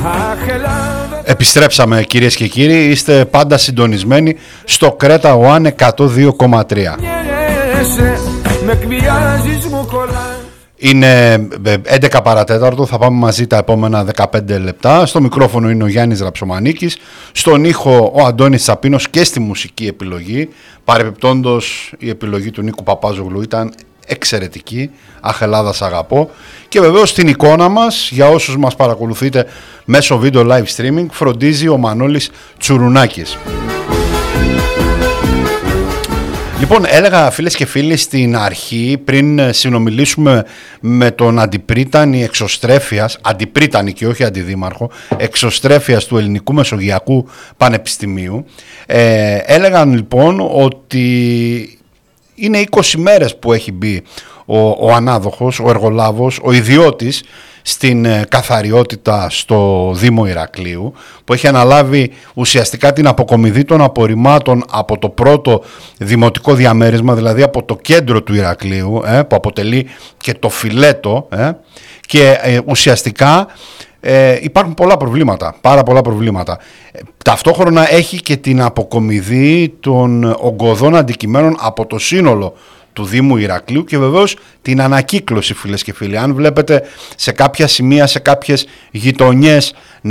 Επιστρέψαμε κυρίες και κύριοι, είστε πάντα συντονισμένοι στο Κρέτα One 102,3. Είναι 11 παρατέταρτο, θα πάμε μαζί τα επόμενα 15 λεπτά. Στο μικρόφωνο είναι ο Γιάννης Ραψομανίκης, στον ήχο ο Αντώνης Τσαπίνος και στη μουσική επιλογή. Παρεμπιπτόντως η επιλογή του Νίκου Παπάζογλου ήταν εξαιρετική, Αχ Ελλάδα σ' αγαπώ. Και βεβαίως στην εικόνα μας, για όσους μας παρακολουθείτε μέσω βίντεο live streaming, φροντίζει ο Μανώλης Τσουρουνάκης. Λοιπόν, έλεγα φίλες και φίλοι στην αρχή, πριν συνομιλήσουμε με τον αντιπρίτανη εξωστρέφειας, αντιπρίτανη και όχι αντιδήμαρχο, εξωστρέφειας του Ελληνικού Μεσογειακού Πανεπιστημίου, έλεγαν λοιπόν ότι είναι 20 μέρες που έχει μπει ο ανάδοχος, ο εργολάβος, ο ιδιώτης στην καθαριότητα στο Δήμο Ηρακλείου, που έχει αναλάβει ουσιαστικά την αποκομιδή των απορριμμάτων από το πρώτο δημοτικό διαμέρισμα, δηλαδή από το κέντρο του Ηρακλείου, που αποτελεί και το φιλέτο, και ουσιαστικά υπάρχουν πολλά προβλήματα, πάρα πολλά προβλήματα. Ταυτόχρονα έχει και την αποκομιδή των ογκωδών αντικειμένων από το σύνολο του Δήμου Ηρακλείου και βεβαίως την ανακύκλωση, φίλες και φίλοι. Αν βλέπετε σε κάποια σημεία, σε κάποιες γειτονιές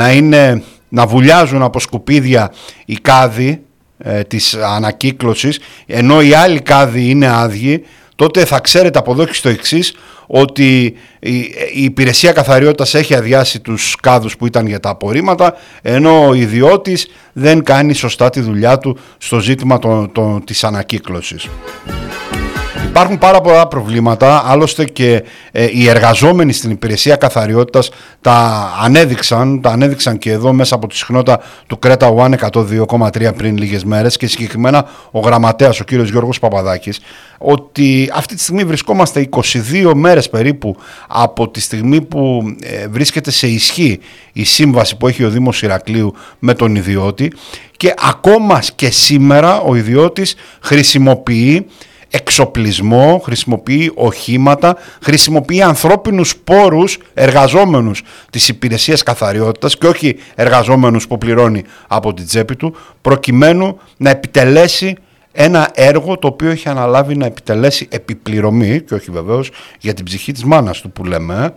να βουλιάζουν από σκουπίδια οι κάδοι της ανακύκλωσης, ενώ οι άλλοι κάδοι είναι άδειοι, τότε θα ξέρετε από εδώ και στο εξής ότι η υπηρεσία καθαριότητας έχει αδειάσει τους κάδους που ήταν για τα απορρίμματα, ενώ ο ιδιώτης δεν κάνει σωστά τη δουλειά του στο ζήτημα της ανακύκλωσης. Υπάρχουν πάρα πολλά προβλήματα, άλλωστε και οι εργαζόμενοι στην υπηρεσία καθαριότητας τα ανέδειξαν και εδώ μέσα από τη συχνότητα του Κρέτα One 102,3 πριν λίγες μέρες, και συγκεκριμένα ο γραμματέας, ο κύριος Γιώργος Παπαδάκης, ότι αυτή τη στιγμή βρισκόμαστε 22 μέρες περίπου από τη στιγμή που βρίσκεται σε ισχύ η σύμβαση που έχει ο Δήμος Ηρακλείου με τον ιδιώτη, και ακόμα και σήμερα ο ιδιώτης χρησιμοποιεί εξοπλισμό, χρησιμοποιεί οχήματα, χρησιμοποιεί ανθρώπινους πόρους, εργαζόμενους της υπηρεσίας καθαριότητας και όχι εργαζόμενους που πληρώνει από την τσέπη του, προκειμένου να επιτελέσει ένα έργο το οποίο έχει αναλάβει να επιτελέσει επιπληρωμή, και όχι βεβαίως για την ψυχή της μάνας του που λέμε.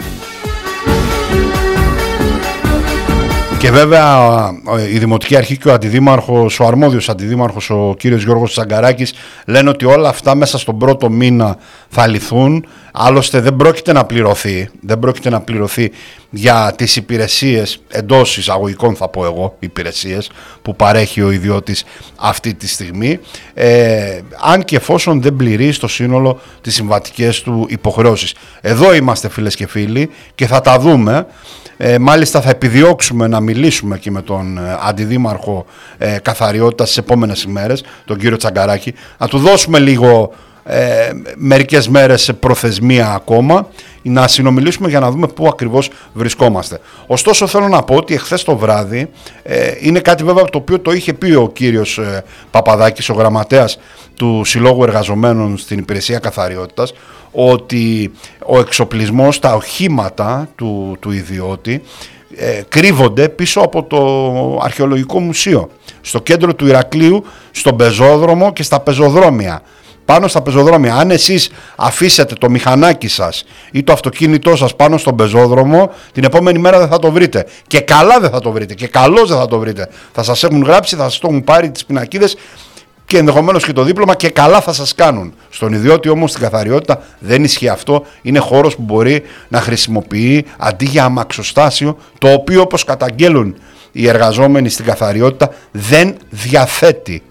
Και βέβαια η Δημοτική Αρχή και ο αντιδήμαρχος, ο αρμόδιος αντιδήμαρχος, ο κύριος Γιώργος Τσαγκαράκης, λένε ότι όλα αυτά μέσα στον πρώτο μήνα θα λυθούν. Άλλωστε δεν πρόκειται να πληρωθεί για τις υπηρεσίες, εντός εισαγωγικών θα πω εγώ, υπηρεσίες που παρέχει ο ιδιώτης αυτή τη στιγμή, αν και εφόσον δεν πληρεί στο σύνολο τις συμβατικές του υποχρεώσεις. Εδώ είμαστε φίλες και φίλοι και θα τα δούμε. Μάλιστα θα επιδιώξουμε να μιλήσουμε και με τον αντιδήμαρχο καθαριότητας στις επόμενες ημέρες, τον κύριο Τσαγκαράκη, να του δώσουμε λίγο μερικές μέρες προθεσμία ακόμα, να συνομιλήσουμε για να δούμε πού ακριβώς βρισκόμαστε. Ωστόσο θέλω να πω ότι εχθές το βράδυ είναι κάτι βέβαια το οποίο το είχε πει ο κύριος Παπαδάκης, ο γραμματέας του Συλλόγου Εργαζομένων στην Υπηρεσία Καθαριότητας, ότι ο εξοπλισμός, τα οχήματα του ιδιώτη κρύβονται πίσω από το Αρχαιολογικό Μουσείο, στο κέντρο του Ηρακλείου, στον πεζόδρομο και στα πεζοδρόμια. Πάνω στα πεζοδρόμια, αν εσείς αφήσετε το μηχανάκι σας ή το αυτοκίνητό σας πάνω στον πεζόδρομο, την επόμενη μέρα δεν θα το βρείτε. Και καλά δεν θα το βρείτε, και καλώς δεν θα το βρείτε. Θα σας έχουν γράψει, θα σας το έχουν πάρει τις πινακίδες και ενδεχομένως και το δίπλωμα, και καλά θα σας κάνουν. Στον ιδιώτη όμως στην καθαριότητα δεν ισχύει αυτό. Είναι χώρος που μπορεί να χρησιμοποιεί αντί για αμαξοστάσιο, το οποίο όπως καταγγέλουν οι εργαζόμενοι στην καθαριότητα δεν διαθέτει.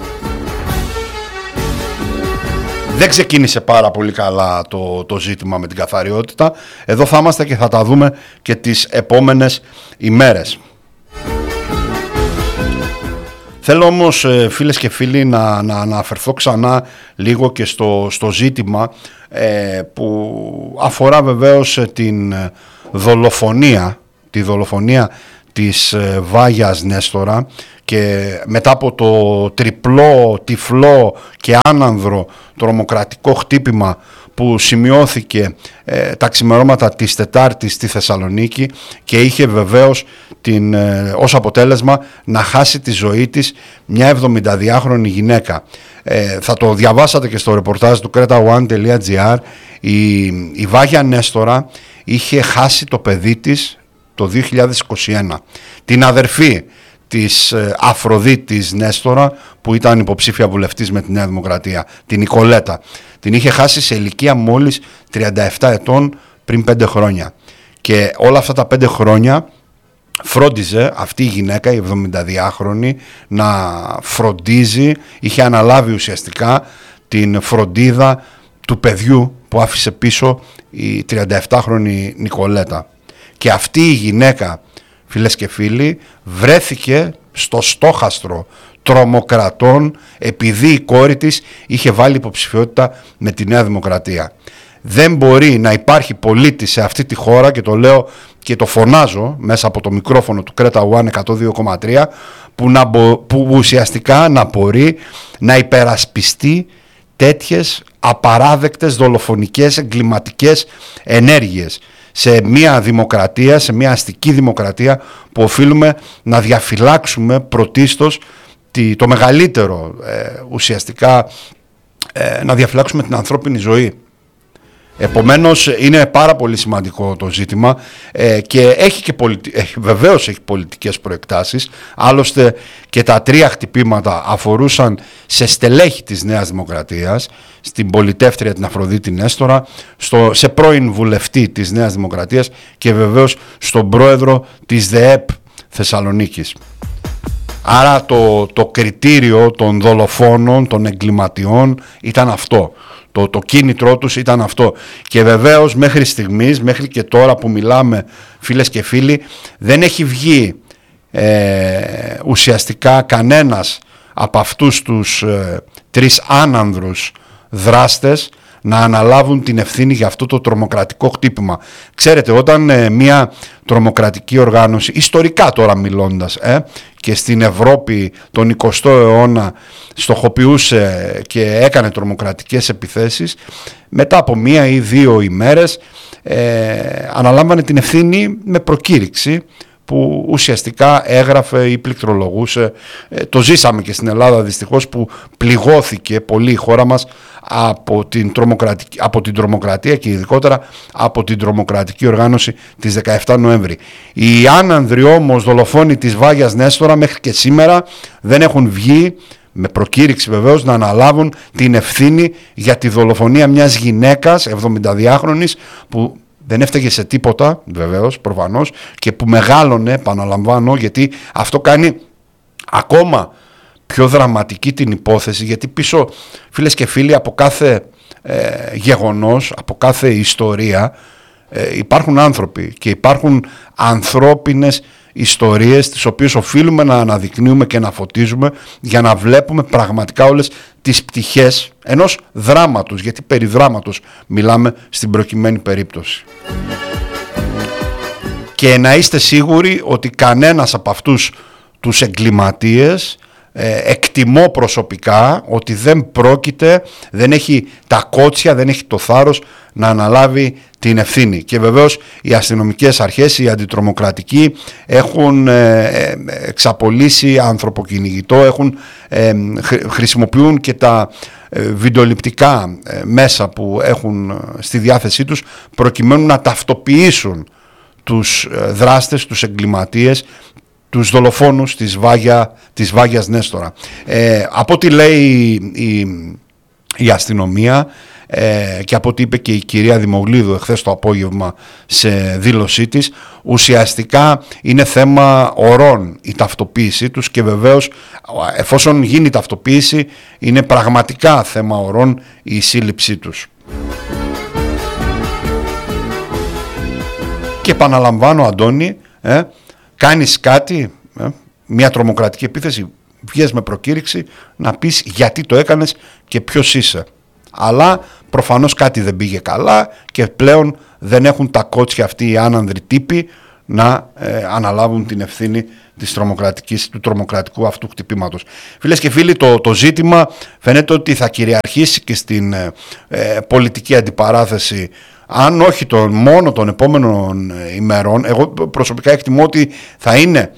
Δεν ξεκίνησε πάρα πολύ καλά το ζήτημα με την καθαριότητα. Εδώ θα είμαστε και θα τα δούμε και τις επόμενες ημέρες. Θέλω όμως φίλες και φίλοι να αναφερθώ ξανά λίγο και στο ζήτημα που αφορά βεβαίως την δολοφονία, τη δολοφονία της Βάγιας Νέστορα, και μετά από το τριπλό, τυφλό και άνανδρο τρομοκρατικό χτύπημα που σημειώθηκε τα ξημερώματα της Τετάρτης στη Θεσσαλονίκη και είχε βεβαίως ως αποτέλεσμα να χάσει τη ζωή της μια 72χρονη γυναίκα. Θα το διαβάσατε και στο ρεπορτάζ του cretaone.gr. Η Βάγια Νέστορα είχε χάσει το παιδί της το 2021. Την αδερφή της Αφροδίτης Νέστορα, που ήταν υποψήφια βουλευτής με τη Νέα Δημοκρατία, την Νικολέτα. Την είχε χάσει σε ηλικία μόλις 37 ετών πριν 5 χρόνια. Και όλα αυτά τα 5 χρόνια φρόντιζε αυτή η γυναίκα, η 72χρονη, να φροντίζει, είχε αναλάβει ουσιαστικά την φροντίδα του παιδιού που άφησε πίσω η 37χρονη Νικολέτα. Και αυτή η γυναίκα, φίλες και φίλοι, βρέθηκε στο στόχαστρο τρομοκρατών επειδή η κόρη της είχε βάλει υποψηφιότητα με τη Νέα Δημοκρατία. Δεν μπορεί να υπάρχει πολίτης σε αυτή τη χώρα, και το λέω και το φωνάζω μέσα από το μικρόφωνο του cretaone 102,3, που ουσιαστικά να μπορεί να υπερασπιστεί τέτοιες απαράδεκτες δολοφονικές εγκληματικές ενέργειες σε μια δημοκρατία, σε μια αστική δημοκρατία που οφείλουμε να διαφυλάξουμε πρωτίστως το μεγαλύτερο ουσιαστικά να διαφυλάξουμε την ανθρώπινη ζωή. Επομένως είναι πάρα πολύ σημαντικό το ζήτημα και βεβαίως έχει πολιτικές προεκτάσεις. Άλλωστε και τα 3 χτυπήματα αφορούσαν σε στελέχη της Νέας Δημοκρατίας, στην πολιτεύτρια την Αφροδίτη Νέστορα, σε πρώην βουλευτή της Νέας Δημοκρατίας και βεβαίως στον πρόεδρο της ΔΕΕΠ Θεσσαλονίκης. Άρα το κριτήριο των δολοφόνων, των εγκληματιών ήταν αυτό. Το κίνητρό τους ήταν αυτό. Και βεβαίως μέχρι στιγμής, μέχρι και τώρα που μιλάμε, φίλες και φίλοι, δεν έχει βγει ουσιαστικά κανένας από αυτούς τους 3 άνανδρους δράστες να αναλάβουν την ευθύνη για αυτό το τρομοκρατικό χτύπημα. Ξέρετε, όταν μια τρομοκρατική οργάνωση, ιστορικά τώρα μιλώντας, και στην Ευρώπη τον 20ο αιώνα στοχοποιούσε και έκανε τρομοκρατικές επιθέσεις, μετά από 1 ή 2 ημέρες αναλάμβανε την ευθύνη με προκήρυξη που ουσιαστικά έγραφε ή πληκτρολογούσε. Το ζήσαμε και στην Ελλάδα δυστυχώς, που πληγώθηκε πολύ η χώρα μας από την τρομοκρατία και ειδικότερα από την τρομοκρατική οργάνωση της 17 Νοέμβρη. Οι άνανδροι όμως δολοφόνοι της Βάγιας Νέστορα μέχρι και σήμερα δεν έχουν βγει, με προκήρυξη βεβαίως, να αναλάβουν την ευθύνη για τη δολοφονία μιας γυναίκας 72χρονης που δεν έφταιγε σε τίποτα, βεβαίως, προφανώς, και που μεγάλωνε, επαναλαμβάνω, γιατί αυτό κάνει ακόμα πιο δραματική την υπόθεση, γιατί πίσω, φίλες και φίλοι, από κάθε γεγονός, από κάθε ιστορία υπάρχουν άνθρωποι και υπάρχουν ανθρώπινες ιστορίες τις οποίες οφείλουμε να αναδεικνύουμε και να φωτίζουμε για να βλέπουμε πραγματικά όλες τις πτυχές ενός δράματος, γιατί περί δράματος μιλάμε στην προκειμένη περίπτωση. Και να είστε σίγουροι ότι κανένας από αυτούς τους εγκληματίες, εκτιμώ προσωπικά ότι δεν πρόκειται, δεν έχει τα κότσια, δεν έχει το θάρρος να αναλάβει την ευθύνη. Και βεβαίως οι αστυνομικές αρχές, οι αντιτρομοκρατικοί, έχουν εξαπολύσει ανθρωποκυνηγητό, χρησιμοποιούν και τα βιντεοληπτικά μέσα που έχουν στη διάθεσή τους προκειμένου να ταυτοποιήσουν τους δράστες, τους εγκληματίες, τους δολοφόνους της Βάγιας Νέστορα. Από ό,τι λέει η αστυνομία και από ό,τι είπε και η κυρία Δημογλίδου εχθές το απόγευμα σε δήλωσή της, ουσιαστικά είναι θέμα ωρών η ταυτοποίησή τους και βεβαίως εφόσον γίνει η ταυτοποίηση είναι πραγματικά θέμα ωρών η σύλληψή τους. Και επαναλαμβάνω, Αντώνη, κάνεις κάτι, μια τρομοκρατική επίθεση, βγες με προκήρυξη να πεις γιατί το έκανες και ποιος είσαι. Αλλά προφανώς κάτι δεν πήγε καλά και πλέον δεν έχουν τα κότσια αυτοί οι άνανδροι τύποι να αναλάβουν την ευθύνη του τρομοκρατικού αυτού χτυπήματος. Φίλες και φίλοι, το ζήτημα φαίνεται ότι θα κυριαρχήσει και στην πολιτική αντιπαράθεση, αν όχι μόνο των επόμενων ημερών. Εγώ προσωπικά εκτιμώ ότι θα είναι